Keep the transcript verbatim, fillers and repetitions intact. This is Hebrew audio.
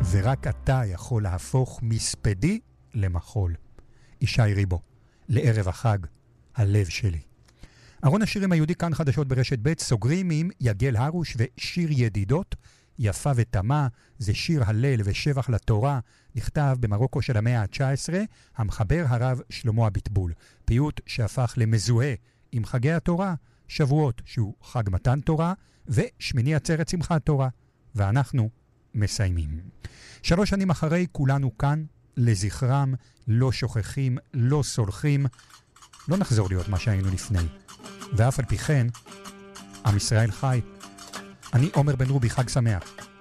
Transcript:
ורק אתה יכול להפוך מספדי למחול. ישי ריבו, לערב החג, הלב שלי. ארון השירים היהודי כאן חדשות ברשת ב', סוגרים עם יגל הרוש ושיר ידידות, יפה ותמה, זה שיר הלל ושבח לתורה, נכתב במרוקו של המאה ה-תשע עשרה, המחבר הרב שלמה הביטבול, פיוט שהפך למזוהה עם חגי התורה, שבועות שהוא חג מתן תורה, ושמיני עצרת שמחת תורה, ואנחנו מסיימים. שלוש שנים אחרי כולנו כאן, לזכרם, לא שוכחים, לא סולחים, לא נחזור להיות מה שהיינו לפני. ואף על פי כן, עם ישראל חי. אני עומר בן רובי, חג שמח.